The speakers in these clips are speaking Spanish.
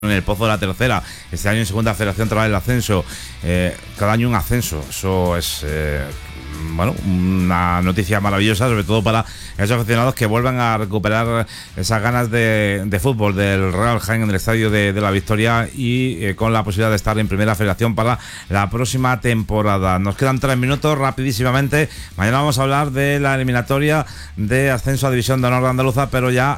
en el pozo de la tercera, este año en segunda federación tras el ascenso, cada año un ascenso, eso es una noticia maravillosa, sobre todo para esos aficionados que vuelvan a recuperar esas ganas de fútbol del Real Jaén en el estadio de la Victoria y con la posibilidad de estar en primera federación para la próxima temporada. Nos quedan 3 minutos rapidísimamente. Mañana vamos a hablar de la eliminatoria de ascenso a División de Honor de Andaluza, pero ya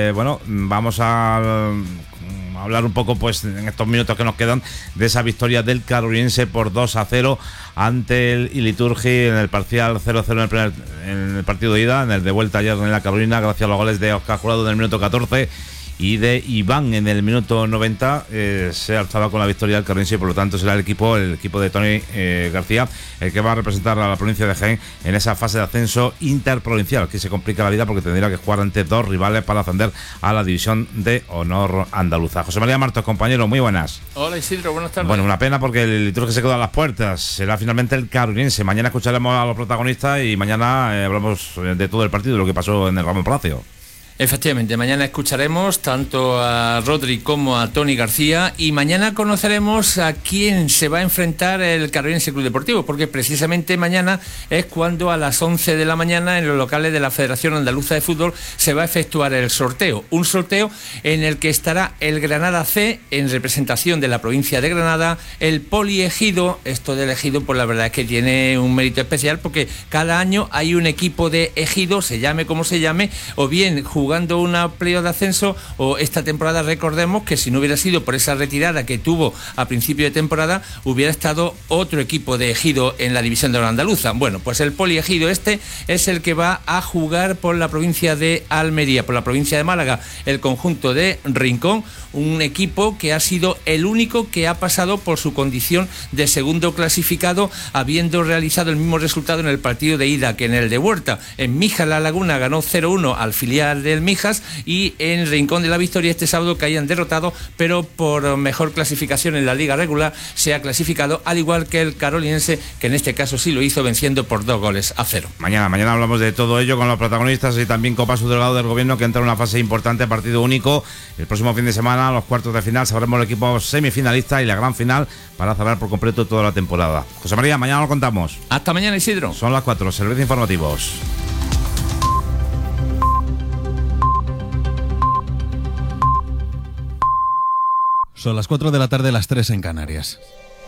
vamos a hablar un poco, pues, en estos minutos que nos quedan, de esa victoria del Caroliense por 2-0 ante el Iliturgi en el parcial 0-0 en el partido de ida. En el de vuelta ayer en la Carolina, gracias a los goles de Óscar Jurado en el minuto 14 y de Iván en el minuto 90, se alzaba con la victoria del Caroliense y por lo tanto será el equipo de Tony García el que va a representar a la provincia de Jaén en esa fase de ascenso interprovincial, que se complica la vida porque tendría que jugar ante 2 rivales para ascender a la División de Honor Andaluza. José María Martos, compañero, muy buenas. Hola Isidro, buenas tardes. Bueno, una pena porque el Liturgia se quedó a las puertas, será finalmente el Caroliense. Mañana escucharemos a los protagonistas y mañana hablamos de todo el partido, de lo que pasó en el Ramón Palacio. Efectivamente, mañana escucharemos tanto a Rodri como a Tony García y mañana conoceremos a quién se va a enfrentar el Caroliense Club Deportivo, porque precisamente mañana es cuando a las 11 de la mañana en los locales de la Federación Andaluza de Fútbol se va a efectuar el sorteo, un sorteo en el que estará el Granada C en representación de la provincia de Granada, el Poliejido. Esto del Ejido, pues la verdad es que tiene un mérito especial porque cada año hay un equipo de Ejido, se llame como se llame, o bien jugando una playoff de ascenso, o esta temporada recordemos que si no hubiera sido por esa retirada que tuvo a principio de temporada, hubiera estado otro equipo de Ejido en la División de Honor Andaluza. Bueno, pues el Poliejido este es el que va a jugar por la provincia de Almería, por la provincia de Málaga, el conjunto de Rincón, un equipo que ha sido el único que ha pasado por su condición de segundo clasificado, habiendo realizado el mismo resultado en el partido de ida que en el de vuelta. En Mijas La Laguna ganó 0-1 al filial del Mijas y en Rincón de la Victoria este sábado que hayan derrotado, pero por mejor clasificación en la liga regular se ha clasificado, al igual que el Caroliense, que en este caso sí lo hizo venciendo por 2-0. Mañana hablamos de todo ello con los protagonistas y también Copa Subdelegado del Gobierno, que entra en una fase importante, partido único. El próximo fin de semana, los cuartos de final, sabremos el equipo semifinalista y la gran final para cerrar por completo toda la temporada. José María, mañana lo contamos. Hasta mañana, Isidro. Son las 4, servicios informativos. Son las 4 de la tarde, las 3 en Canarias.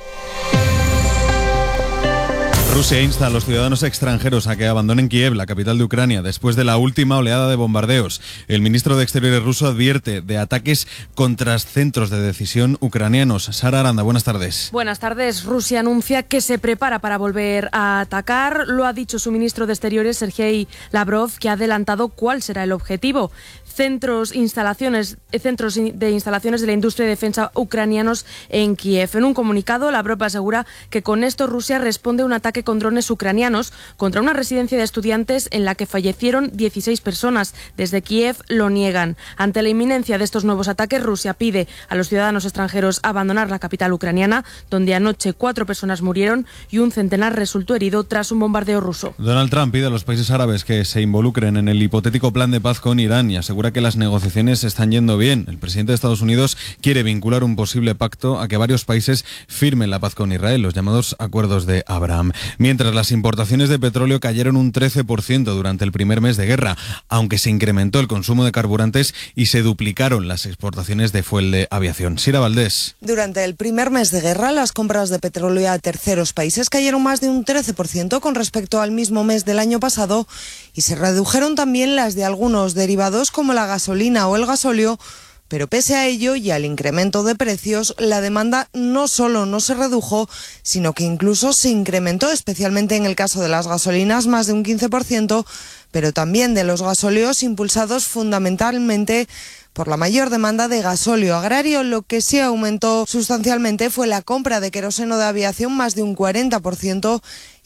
Rusia insta a los ciudadanos extranjeros a que abandonen Kiev, la capital de Ucrania, después de la última oleada de bombardeos. El ministro de Exteriores ruso advierte de ataques contra centros de decisión ucranianos. Sara Aranda, buenas tardes. Buenas tardes. Rusia anuncia que se prepara para volver a atacar. Lo ha dicho su ministro de Exteriores, Sergei Lavrov, que ha adelantado cuál será el objetivo. Centros de instalaciones de la industria de defensa ucranianos en Kiev. En un comunicado, Lavrov asegura que con esto Rusia responde a un ataque con drones ucranianos contra una residencia de estudiantes en la que fallecieron 16 personas. Desde Kiev lo niegan. Ante la inminencia de estos nuevos ataques, Rusia pide a los ciudadanos extranjeros abandonar la capital ucraniana, donde anoche 4 personas murieron y un centenar resultó herido tras un bombardeo ruso. Donald Trump pide a los países árabes que se involucren en el hipotético plan de paz con Irán y asegura que las negociaciones están yendo bien. El presidente de Estados Unidos quiere vincular un posible pacto a que varios países firmen la paz con Israel, los llamados acuerdos de Abraham. Mientras las importaciones de petróleo cayeron un 13% durante el primer mes de guerra, aunque se incrementó el consumo de carburantes y se duplicaron las exportaciones de fuel de aviación. Sira Valdés. Durante el primer mes de guerra, las compras de petróleo a terceros países cayeron más de un 13% con respecto al mismo mes del año pasado y se redujeron también las de algunos derivados como la gasolina o el gasóleo, pero pese a ello y al incremento de precios, la demanda no solo no se redujo, sino que incluso se incrementó, especialmente en el caso de las gasolinas, más de un 15%, pero también de los gasóleos, impulsados fundamentalmente por la mayor demanda de gasóleo agrario. Lo que sí aumentó sustancialmente fue la compra de queroseno de aviación, más de un 40%,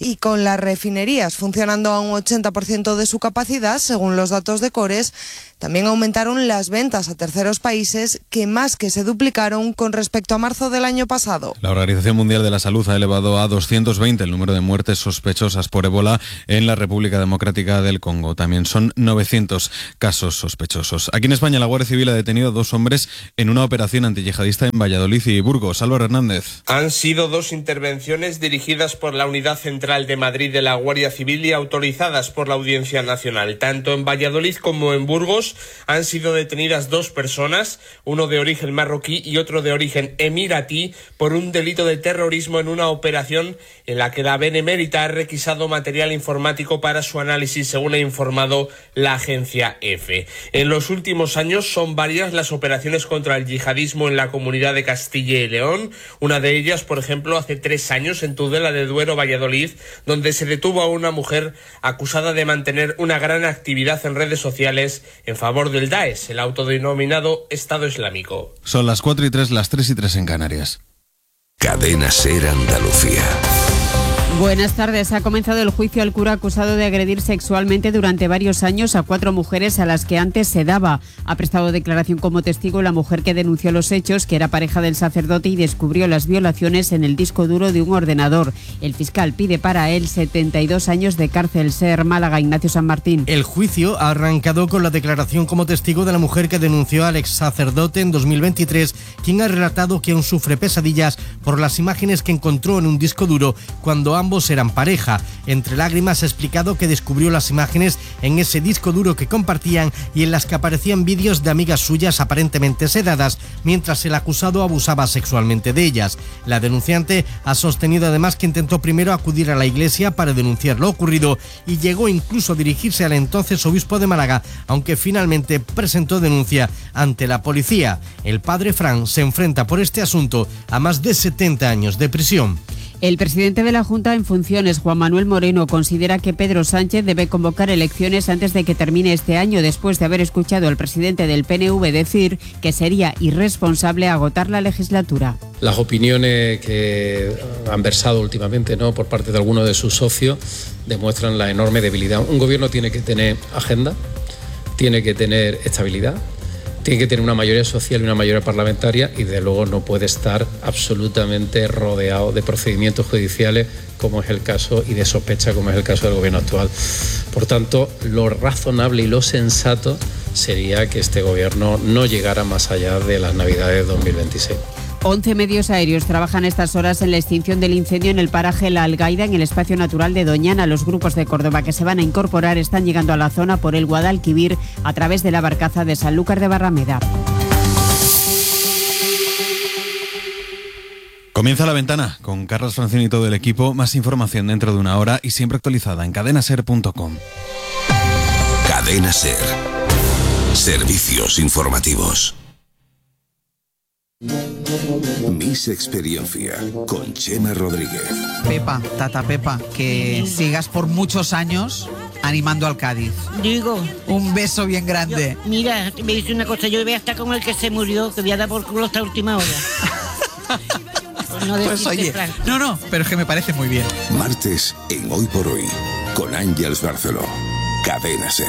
Y con las refinerías funcionando a un 80% de su capacidad, según los datos de Cores, también aumentaron las ventas a terceros países, que más que se duplicaron con respecto a marzo del año pasado. La Organización Mundial de la Salud ha elevado a 220 el número de muertes sospechosas por ébola en la República Democrática del Congo. También son 900 casos sospechosos. Aquí en España, la Guardia Civil ha detenido a 2 hombres en una operación antiyihadista en Valladolid y Burgos. Álvaro Hernández. Han sido 2 intervenciones dirigidas por la Unidad Central de Madrid de la Guardia Civil y autorizadas por la Audiencia Nacional. Tanto en Valladolid como en Burgos han sido detenidas 2 personas, uno de origen marroquí y otro de origen emiratí, por un delito de terrorismo en una operación en la que la Benemérita ha requisado material informático para su análisis, según ha informado la agencia EFE. En los últimos años son varias las operaciones contra el yihadismo en la comunidad de Castilla y León. Una de ellas, por ejemplo, hace 3 años en Tudela de Duero, Valladolid, donde se detuvo a una mujer acusada de mantener una gran actividad en redes sociales en favor del Daesh, el autodenominado Estado Islámico. Son las 4:03, las 3:03 en Canarias. Cadena SER Andalucía. Buenas tardes. Ha comenzado el juicio al cura acusado de agredir sexualmente durante varios años a 4 mujeres a las que antes se daba. Ha prestado declaración como testigo la mujer que denunció los hechos, que era pareja del sacerdote y descubrió las violaciones en el disco duro de un ordenador. El fiscal pide para él 72 años de cárcel. SER Málaga, Ignacio San Martín. El juicio ha arrancado con la declaración como testigo de la mujer que denunció al ex sacerdote en 2023, quien ha relatado que aún sufre pesadillas por las imágenes que encontró en un disco duro cuando ambos eran pareja. Entre lágrimas ha explicado que descubrió las imágenes en ese disco duro que compartían y en las que aparecían vídeos de amigas suyas aparentemente sedadas, mientras el acusado abusaba sexualmente de ellas. La denunciante ha sostenido además que intentó primero acudir a la iglesia para denunciar lo ocurrido y llegó incluso a dirigirse al entonces obispo de Málaga, aunque finalmente presentó denuncia ante la policía. El padre Fran se enfrenta por este asunto a más de 70 años de prisión. El presidente de la Junta en funciones, Juan Manuel Moreno, considera que Pedro Sánchez debe convocar elecciones antes de que termine este año, después de haber escuchado al presidente del PNV decir que sería irresponsable agotar la legislatura. Las opiniones que han versado últimamente, ¿no?, por parte de algunos de sus socios demuestran la enorme debilidad. Un gobierno tiene que tener agenda, tiene que tener estabilidad, tiene que tener una mayoría social y una mayoría parlamentaria y, desde luego, no puede estar absolutamente rodeado de procedimientos judiciales como es el caso y de sospecha como es el caso del gobierno actual. Por tanto, lo razonable y lo sensato sería que este gobierno no llegara más allá de las Navidades de 2026. 11 medios aéreos trabajan estas horas en la extinción del incendio en el paraje La Algaida, en el espacio natural de Doñana. Los grupos de Córdoba que se van a incorporar están llegando a la zona por el Guadalquivir a través de la barcaza de Sanlúcar de Barrameda. Comienza La Ventana con Carlos Francini y todo el equipo. Más información dentro de una hora y siempre actualizada en cadenaser.com. Cadena SER. Servicios informativos. Miss Experiencia con Chema Rodríguez. Pepa, Tata Pepa, que sigas por muchos años animando al Cádiz. Digo, un beso bien grande. Mira, me dice una cosa, yo voy a estar con el que se murió, que voy a dar por culo hasta última hora. Pues oye, no, pero es que me parece muy bien. Martes en Hoy por Hoy con Ángeles Barceló. Cadena SER.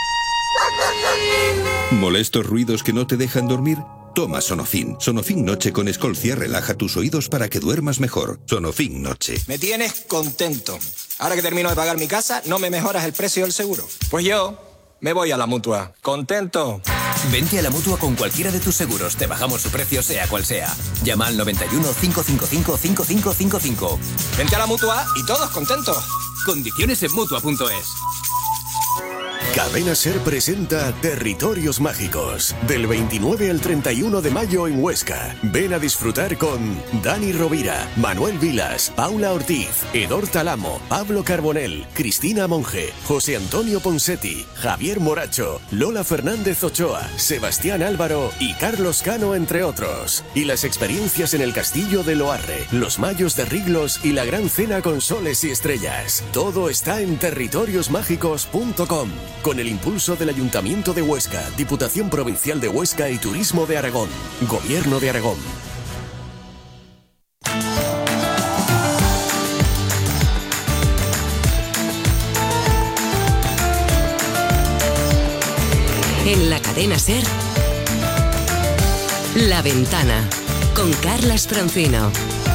¿Molestos ruidos que no te dejan dormir? Toma Sonofin. Sonofin Noche con Escolcia relaja tus oídos para que duermas mejor. Sonofin Noche. Me tienes contento. Ahora que termino de pagar mi casa, ¿no me mejoras el precio del seguro? Pues yo me voy a la Mutua. ¿Contento? Vente a la Mutua con cualquiera de tus seguros. Te bajamos su precio sea cual sea. Llama al 91 555 5555. Vente a la Mutua y todos contentos. Condiciones en Mutua.es. Cadena SER presenta Territorios Mágicos. Del 29 al 31 de mayo en Huesca. Ven a disfrutar con Dani Rovira, Manuel Vilas, Paula Ortiz, Edor Talamo, Pablo Carbonell, Cristina Monge, José Antonio Ponsetti, Javier Moracho, Lola Fernández Ochoa, Sebastián Álvaro y Carlos Cano, entre otros. Y las experiencias en el Castillo de Loarre, los Mayos de Riglos y la Gran Cena con Soles y Estrellas. Todo está en territoriosmágicos.com. Con el impulso del Ayuntamiento de Huesca, Diputación Provincial de Huesca y Turismo de Aragón. Gobierno de Aragón. En la cadena SER, La Ventana, con Carlas Francino.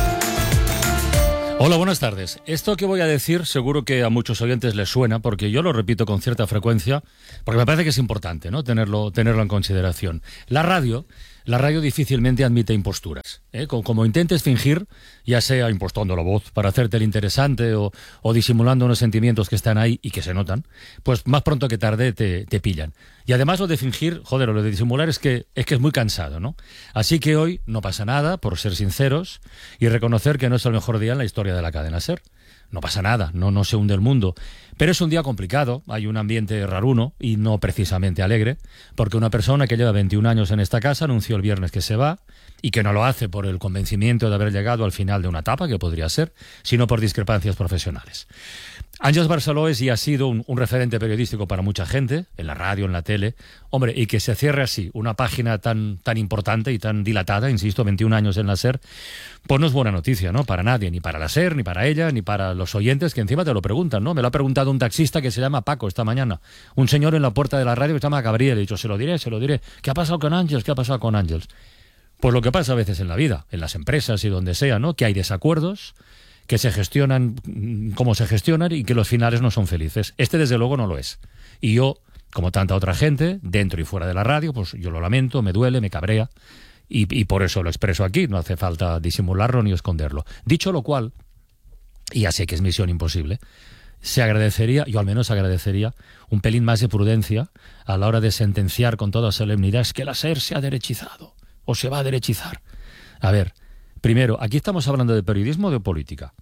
Hola, buenas tardes. Esto que voy a decir seguro que a muchos oyentes les suena, porque yo lo repito con cierta frecuencia, porque me parece que es importante, ¿no?, tenerlo en consideración. La radio difícilmente admite imposturas, ¿eh? Como intentes fingir, ya sea impostando la voz para hacerte el interesante o disimulando unos sentimientos que están ahí y que se notan, pues más pronto que tarde te pillan. Y además lo de fingir, lo de disimular es que es muy cansado, ¿no? Así que hoy no pasa nada, por ser sinceros y reconocer que no es el mejor día en la historia de la cadena SER. No pasa nada, no se hunde el mundo. Pero es un día complicado, hay un ambiente raruno y no precisamente alegre, porque una persona que lleva 21 años en esta casa anunció el viernes que se va y que no lo hace por el convencimiento de haber llegado al final de una etapa, que podría ser, sino por discrepancias profesionales. Àngels Barceló es y ha sido un referente periodístico para mucha gente, en la radio, en la tele. Hombre, y que se cierre así una página tan importante y tan dilatada, insisto, 21 años en la SER, pues no es buena noticia, ¿no? Para nadie, ni para la SER, ni para ella, ni para los oyentes que encima te lo preguntan, ¿no? Me lo ha preguntado un taxista que se llama Paco esta mañana. Un señor en la puerta de la radio que se llama Gabriel. He dicho, se lo diré. ¿Qué ha pasado con Àngels? ¿Qué ha pasado con Àngels? Pues lo que pasa a veces en la vida, en las empresas y donde sea, ¿no? Que hay desacuerdos, que se gestionan como se gestionan y que los finales no son felices. Este desde luego no lo es. Y yo, como tanta otra gente, dentro y fuera de la radio, pues yo lo lamento, me duele, me cabrea y por eso lo expreso aquí, no hace falta disimularlo ni esconderlo. Dicho lo cual, y ya sé que es misión imposible, se agradecería, yo al menos agradecería, un pelín más de prudencia a la hora de sentenciar con toda solemnidad que la SER se ha derechizado o se va a derechizar. A ver, primero, aquí estamos hablando de periodismo o de política.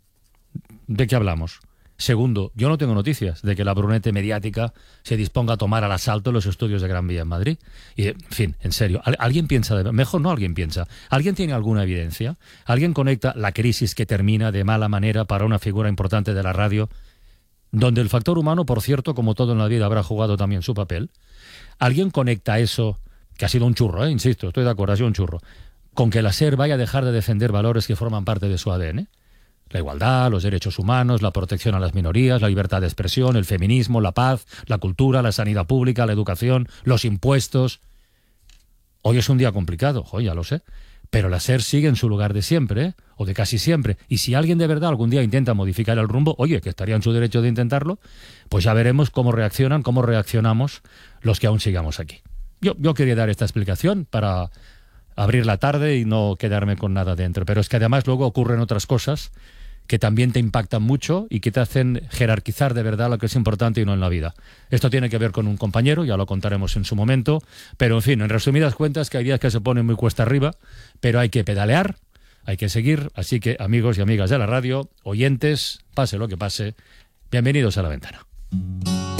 ¿De qué hablamos? Segundo, yo no tengo noticias de que la brunete mediática se disponga a tomar al asalto los estudios de Gran Vía en Madrid. Y, en fin, en serio, ¿alguien piensa? Mejor no alguien piensa. ¿Alguien tiene alguna evidencia? ¿Alguien conecta la crisis que termina de mala manera para una figura importante de la radio, donde el factor humano, por cierto, como todo en la vida, habrá jugado también su papel? ¿Alguien conecta eso, que ha sido un churro, insisto, estoy de acuerdo, ha sido un churro, con que la SER vaya a dejar de defender valores que forman parte de su ADN? La igualdad, los derechos humanos, la protección a las minorías, la libertad de expresión, el feminismo, la paz, la cultura, la sanidad pública, la educación, los impuestos. Hoy es un día complicado, ya lo sé, pero la SER sigue en su lugar de siempre, o de casi siempre. Y si alguien de verdad algún día intenta modificar el rumbo, que estaría en su derecho de intentarlo, pues ya veremos cómo reaccionamos los que aún sigamos aquí. Yo quería dar esta explicación para abrir la tarde y no quedarme con nada dentro. Pero es que además luego ocurren otras cosas que también te impactan mucho y que te hacen jerarquizar de verdad lo que es importante y no en la vida. Esto tiene que ver con un compañero, ya lo contaremos en su momento, pero en fin, en resumidas cuentas, que hay días que se ponen muy cuesta arriba, pero hay que pedalear, hay que seguir, así que amigos y amigas de la radio, oyentes, pase lo que pase, bienvenidos a La Ventana.